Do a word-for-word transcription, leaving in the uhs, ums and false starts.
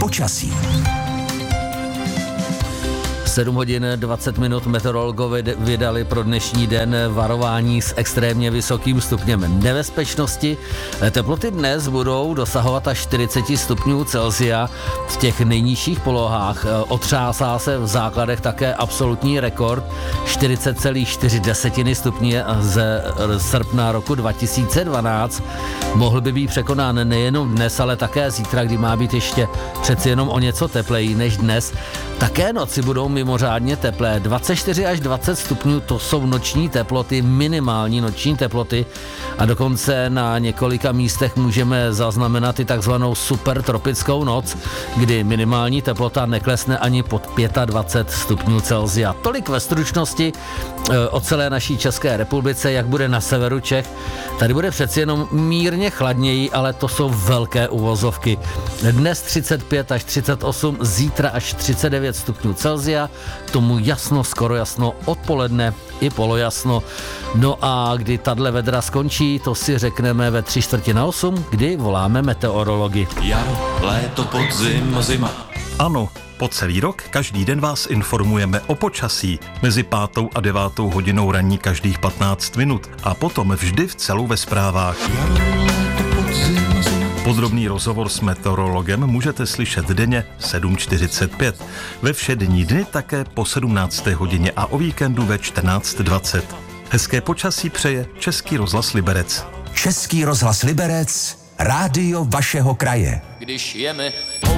počasí. sedm hodin dvacet minut meteorologové vydali pro dnešní den varování s extrémně vysokým stupněm nebezpečnosti. Teploty dnes budou dosahovat až čtyřicet stupňů Celsia v těch nejnižších polohách. Otřásá se v základech také absolutní rekord čtyřicet celá čtyři stupně ze srpna roku dva tisíce dvanáct. Mohl by být překonán nejenom dnes, ale také zítra, kdy má být ještě přeci jenom o něco tepleji než dnes. Také noci budou mimořádně teplé. dvacet čtyři až dvacet stupňů, to jsou noční teploty, minimální noční teploty a dokonce na několika místech můžeme zaznamenat i takzvanou supertropickou noc, kdy minimální teplota neklesne ani pod dvacet pět stupňů Celsia. Tolik ve stručnosti o celé naší České republice, jak bude na severu Čech. Tady bude přeci jenom mírně chladněji, ale to jsou velké uvozovky. Dnes třicet pět až třicet osm, zítra až třicet devět stupňů Celsia, k tomu jasno, skoro jasno, odpoledne i polojasno. No a kdy tahle vedra skončí, to si řekneme ve tři čtvrtě na osm, kdy voláme meteorology. Jaro, léto, podzim, zima. Ano, po celý rok každý den vás informujeme o počasí mezi pátou a devátou hodinou ranní každých patnáct minut a potom vždy v celou ve zprávách. Jaro, léto, podzim, zima. Podrobný rozhovor s meteorologem můžete slyšet denně sedm čtyřicet pět. Ve všední dny také po sedmnácté hodině a o víkendu ve čtrnáct dvacet. Hezké počasí přeje Český rozhlas Liberec. Český rozhlas Liberec, rádio vašeho kraje. Když jeme